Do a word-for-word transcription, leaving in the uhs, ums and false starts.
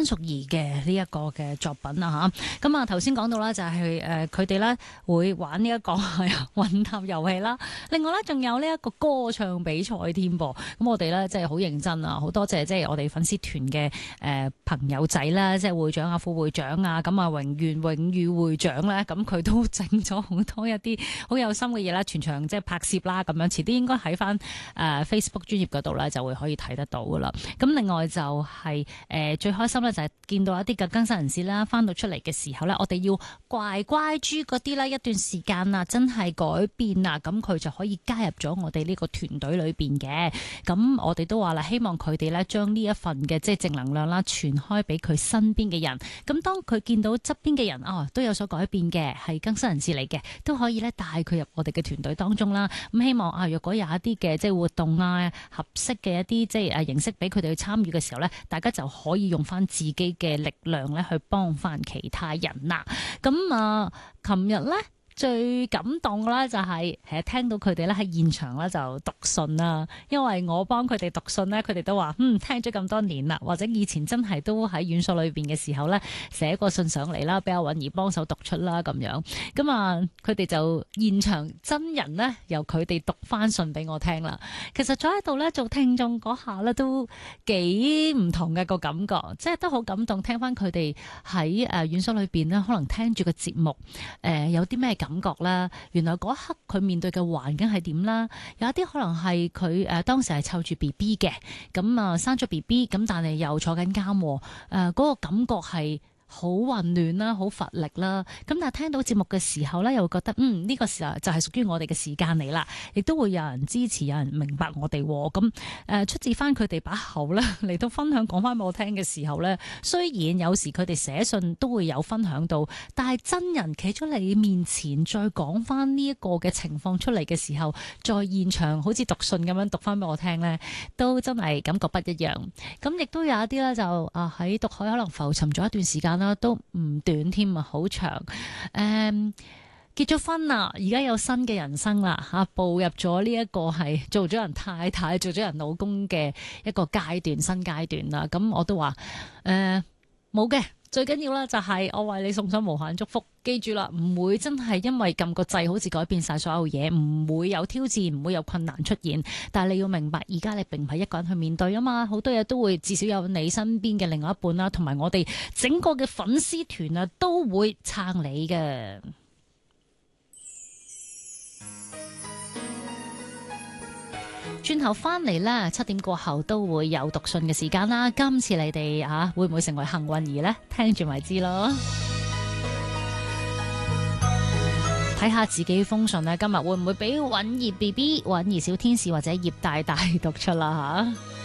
關淑怡嘅呢一個嘅作品啦吓。咁啊頭先講到啦，就係誒佢哋咧會玩呢一個混搭遊戲啦。另外咧仲有呢一個歌唱比賽添噃。咁我哋咧即係好認真啊，好多謝即係我哋粉絲團嘅誒朋友仔啦，即係會長啊、副會長啊，咁啊榮譽榮譽會長咧，咁佢都整咗好多一啲好有心嘅嘢啦，全場即係拍攝啦咁樣，遲啲應該喺翻誒 Facebook 專頁嗰度咧就會可以睇得到噶啦。咁另外就係、是、誒、呃、最開心咧就係見到一啲嘅更新人士啦，翻到出嚟嘅時候咧，我哋要乖乖豬嗰啲啦，一段時間啊真係改變啊，咁佢就可以加入咗我哋呢個團隊裏邊嘅。咁我哋都話啦，希望佢哋咧將呢一份嘅即係正能量啦傳開俾佢身邊嘅人。咁當佢見到側邊嘅人哦都有所改變嘅，係更新人士嚟嘅，都可以咧帶佢入我哋嘅團隊當中啦。咁希望啊，若果有一啲嘅即係活動啊，合適嘅一啲即係誒形式俾佢哋去參與嘅時候咧，大家就可以用翻自己嘅力量咧去幫翻其他人啦。咁啊，琴日咧最感動啦就係誒聽到佢哋咧喺現場咧就讀信啦，因為我幫佢哋讀信咧，佢哋都話嗯聽咗咁多年啦，或者以前真係都喺院所裏邊嘅時候咧寫過信上嚟啦，俾阿韻兒幫手讀出啦咁樣。咁啊，佢哋就現場真人咧由佢哋讀翻信俾我聽啦。其實坐喺度咧做聽眾嗰下咧都幾唔同嘅個感覺，即係都好感動，聽翻佢哋喺誒院所裏邊咧，可能聽住個節目誒、呃、有啲咩感覺啦，原來嗰一刻佢面對嘅環境係點啦，有一啲可能係佢誒當時係湊住 B B 嘅，咁啊生咗 B B， 咁但係又坐緊監，誒、呃、嗰、嗰個感覺係好混亂啦，好乏力啦。咁但係聽到節目嘅時候咧，又會覺得嗯呢、呢個時候就係屬於我哋嘅時間嚟啦，亦都會有人支持，有人明白我哋。咁誒、呃、出自翻佢哋把口咧嚟到分享講翻俾我聽嘅時候咧，雖然有時佢哋寫信都會有分享到，但係真人企咗你面前再講翻呢一個嘅情況出嚟嘅時候，在現場好似讀信咁樣讀翻俾我聽咧，都真係感覺不一樣。咁亦都有一啲咧就啊喺讀海可能浮沉咗一段時間啦，都唔短添啊，好長。誒、嗯，結咗婚啦，而家有新嘅人生啦，吓步入咗呢一個係做咗人太太、做咗人老公嘅一個階段、新階段啦。咁我都話誒冇嘅，最緊要啦就係我為你送上無限祝福。記住啦，唔會真係因為撳個掣好似改變晒所有嘢，唔會有挑戰，唔會有困難出現。但係你要明白，而家你並唔係一個人去面對啊嘛，好多嘢都會至少有你身邊嘅另外一半啦，同埋我哋整個嘅粉絲團啊，都會撐你嘅。轉頭翻嚟呢，七點過後都會有讀信嘅時間啦。今次你哋啊，會唔會成為幸運兒呢？聽住咪知咯。睇下自己封信呢，今日會唔會俾韻兒 B B、韻兒小天使或者葉大大讀出啦吓？